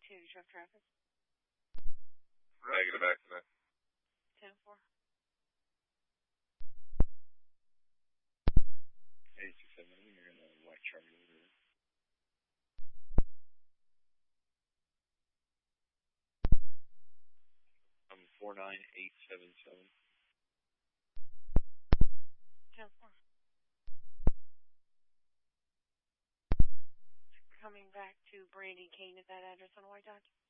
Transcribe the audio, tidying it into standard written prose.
2, you have traffic. Negative accident. 10-4. 827, you're in a white Charlie order. I'm 49877. 10-4. Coming back to Brandy Kane at that address on White Dodge.